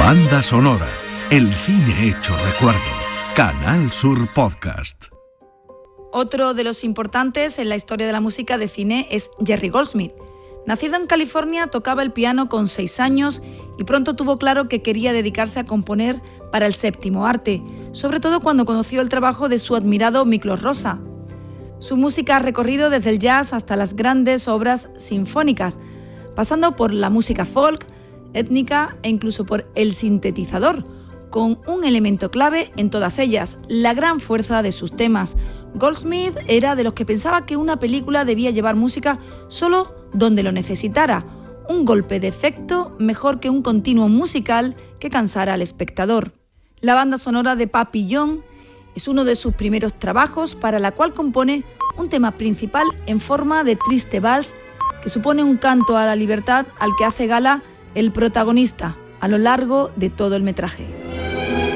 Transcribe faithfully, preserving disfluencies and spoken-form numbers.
Banda sonora, el cine hecho recuerdo. Canal Sur Podcast. Otro de los importantes en la historia de la música de cine es Jerry Goldsmith. Nacido en California, tocaba el piano con seis años y pronto tuvo claro que quería dedicarse a componer para el séptimo arte, sobre todo cuando conoció el trabajo de su admirado Miklos Rozsa. Su música ha recorrido desde el jazz hasta las grandes obras sinfónicas, pasando por la música folk, étnica e incluso por el sintetizador, con un elemento clave en todas ellas, la gran fuerza de sus temas. Goldsmith era de los que pensaba que una película debía llevar música solo donde lo necesitara, un golpe de efecto mejor que un continuo musical que cansara al espectador. La banda sonora de Papillon es uno de sus primeros trabajos, para la cual compone un tema principal en forma de triste vals que supone un canto a la libertad al que hace gala el protagonista a lo largo de todo el metraje.